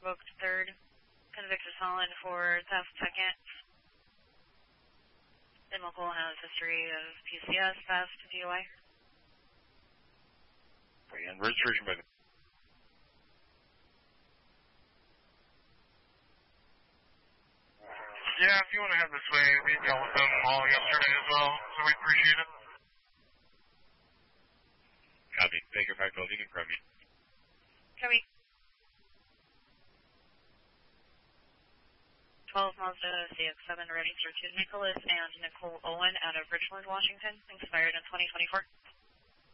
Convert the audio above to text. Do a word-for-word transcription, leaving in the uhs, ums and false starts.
revoked third, convicted felon for theft second. In local has history of P C S, theft, D U I. And registration by the... Yeah, if you want to have this way, we dealt with them all yesterday as well, so we appreciate it. Copy. Baker Park Building in front of me. Copy. twelve Mazda C X seven registered to Nicholas and Nicole Owen out of Richland, Washington, expired in twenty twenty-four.